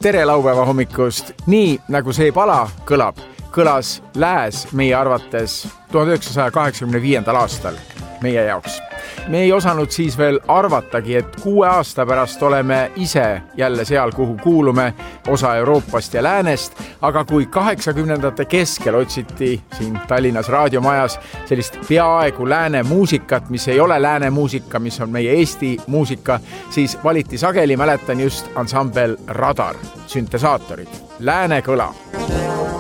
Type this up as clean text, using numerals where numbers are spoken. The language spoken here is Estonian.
Tere laupäeva hommikust! Nii nagu see pala kõlas Lääs meie arvates 1985. aastal meie jaoks. Me ei osanud siis veel arvatagi, et 6 aasta pärast oleme ise jälle seal, kuhu kuulume, osa Euroopast ja Läänest, aga kui 80ndate keskel otsiti siin Tallinnas raadiomajas sellist peaaegu lääne muusikat, mis ei ole lääne muusika, mis on meie Eesti muusika, siis valiti sageli, mäletan just ansambel Radar, süntesaatorid, lääne kõla.